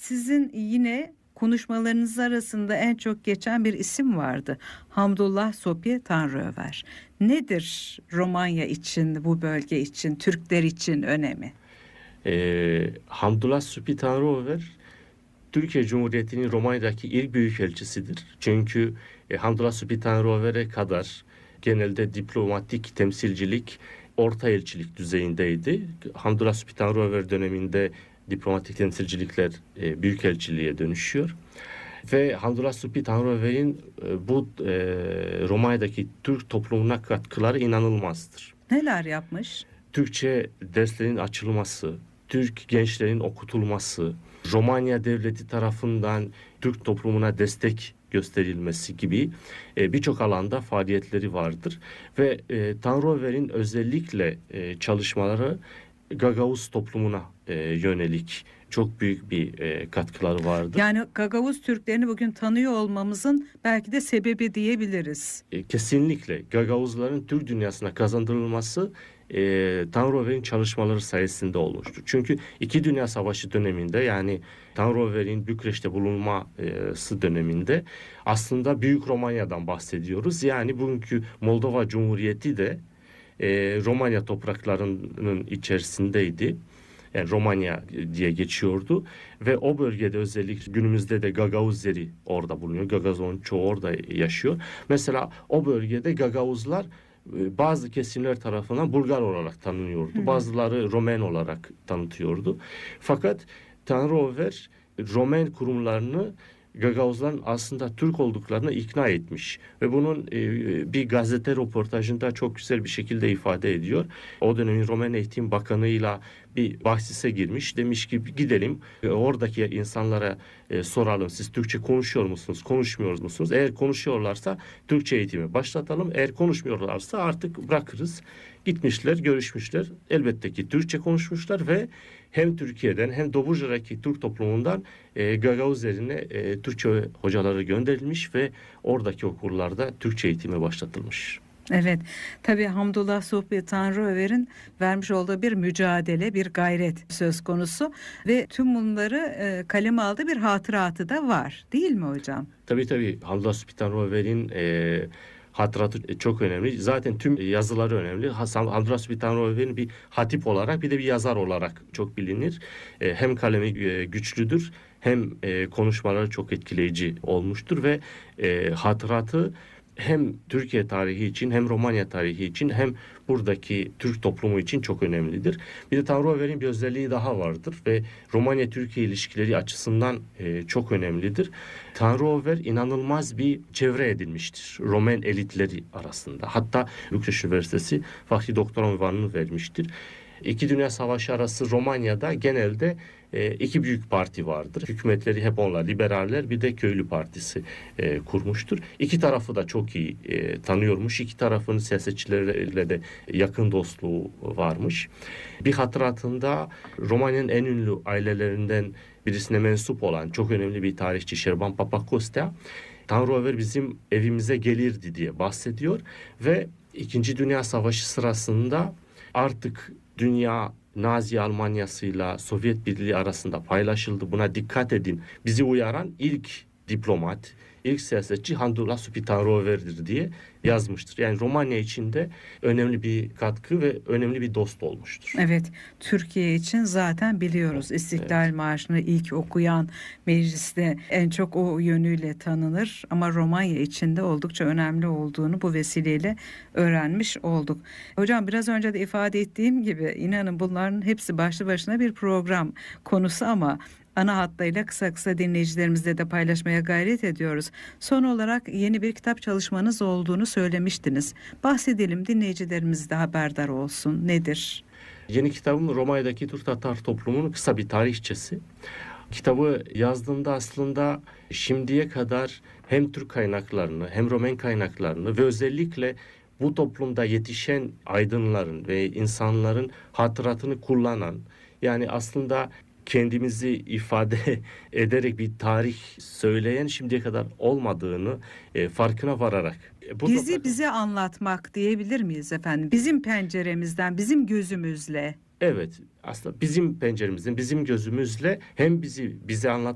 sizin yine konuşmalarınız arasında en çok geçen bir isim vardı. Hamdullah Sopi Tanrıöver. Nedir Romanya için, bu bölge için, Türkler için önemi? Hamdullah Süpi Tanrıover, Türkiye Cumhuriyeti'nin Romanya'daki ilk büyükelçisidir. Çünkü Hamdullah Süpi Tanrıover'e kadar genelde diplomatik temsilcilik, orta elçilik düzeyindeydi. Hamdullah Süpi Tanrıover döneminde diplomatik temsilcilikler büyükelçiliğe dönüşüyor. Ve Hamdullah Süpi Tanrıover'in bu Romanya'daki Türk toplumuna katkıları inanılmazdır. Neler yapmış? Türkçe derslerin açılması, Türk gençlerin okutulması, Romanya devleti tarafından Türk toplumuna destek gösterilmesi gibi birçok alanda faaliyetleri vardır. Ve Tanrıöver'in özellikle çalışmaları Gagavuz toplumuna yönelik çok büyük bir katkıları vardır. Yani Gagavuz Türklerini bugün tanıyor olmamızın belki de sebebi diyebiliriz. Kesinlikle Gagavuzların Türk dünyasına kazandırılması Tanrıöver'in çalışmaları sayesinde olmuştur. Çünkü İki Dünya Savaşı döneminde, yani Tanrıöver'in Bükreş'te bulunması döneminde aslında Büyük Romanya'dan bahsediyoruz. Yani bugünkü Moldova Cumhuriyeti de Romanya topraklarının içerisindeydi. Yani Romanya diye geçiyordu ve o bölgede özellikle günümüzde de Gagavuzleri orada bulunuyor. Gagavuzların çoğu orada yaşıyor. Mesela o bölgede Gagavuzlar bazı kesimler tarafından Bulgar olarak tanınıyordu. Bazıları Romen olarak tanıtıyordu. Fakat Tanrıöver Romen kurumlarını Gagavuzların aslında Türk olduklarına ikna etmiş ve bunun bir gazete röportajında çok güzel bir şekilde ifade ediyor. O dönemin Romen Eğitim Bakanı'yla bir bahsise girmiş. Demiş ki gidelim oradaki insanlara soralım, siz Türkçe konuşuyor musunuz, konuşmuyor musunuz? Eğer konuşuyorlarsa Türkçe eğitimi başlatalım. Eğer konuşmuyorlarsa artık bırakırız. Gitmişler, görüşmüşler. Elbette ki Türkçe konuşmuşlar ve hem Türkiye'den hem Dobruca'daki Türk toplumundan Gagavuzlerine Türkçe hocaları gönderilmiş ve oradaki okullarda Türkçe eğitimi başlatılmış. Evet, tabii Hamdullah Sopi Tanrıöver'in vermiş olduğu bir mücadele, bir gayret söz konusu ve tüm bunları kaleme aldığı bir hatıratı da var, değil mi hocam? Tabii Hamdullah Süpi Tanrıöver'in hatıratı çok önemli. Zaten tüm yazıları önemli. Hamdullah Süpi Tanrıöver'in bir hatip olarak bir de bir yazar olarak çok bilinir. Hem kalemi güçlüdür hem konuşmaları çok etkileyici olmuştur ve hatıratı hem Türkiye tarihi için hem Romanya tarihi için hem buradaki Türk toplumu için çok önemlidir. Bir de Tanrıöver'in bir özelliği daha vardır ve Romanya-Türkiye ilişkileri açısından çok önemlidir. Tanrıöver inanılmaz bir çevre edinmiştir Romen elitleri arasında. Hatta Bükreş Üniversitesi Fahri Doktor unvanını vermiştir. İki Dünya Savaşı arası Romanya'da genelde iki büyük parti vardır. Hükümetleri hep onlar, liberaller, bir de köylü partisi kurmuştur. İki tarafı da çok iyi tanıyormuş. İki tarafın siyasetçilerle de yakın dostluğu varmış. Bir hatıratında Romanya'nın en ünlü ailelerinden birisine mensup olan çok önemli bir tarihçi Șerban Papacosta, Tanrıöver bizim evimize gelirdi diye bahsediyor ve İkinci Dünya Savaşı sırasında artık dünya Nazi Almanyası'yla Sovyet Birliği arasında paylaşıldı. Buna dikkat edin. Bizi uyaran ilk diplomat, ilk siyasetçi Hamdullah Süpi Tanrıöver'dir diye yazmıştır. Yani Romanya için de önemli bir katkı ve önemli bir dost olmuştur. Evet, Türkiye için zaten biliyoruz İstiklal Marşı'nı ilk okuyan, mecliste en çok o yönüyle tanınır ama Romanya için de oldukça önemli olduğunu bu vesileyle öğrenmiş olduk. Hocam biraz önce de ifade ettiğim gibi inanın bunların hepsi başlı başına bir program konusu ama ana hatlarıyla kısa kısa dinleyicilerimizle de paylaşmaya gayret ediyoruz. Son olarak yeni bir kitap çalışmanız olduğunu söylemiştiniz. Bahsedelim, dinleyicilerimiz de haberdar olsun. Nedir? Yeni kitabım Romanya'daki Türk Tatar toplumunun kısa bir tarihçesi. Kitabı yazdığımda aslında şimdiye kadar hem Türk kaynaklarını hem Romen kaynaklarını ve özellikle bu toplumda yetişen aydınların ve insanların hatıratını kullanan, yani aslında kendimizi ifade ederek bir tarih söyleyen şimdiye kadar olmadığını farkına vararak. Bize anlatmak diyebilir miyiz efendim? Bizim penceremizden, bizim gözümüzle. Evet, aslında bizim penceremizden, bizim gözümüzle hem bize anlat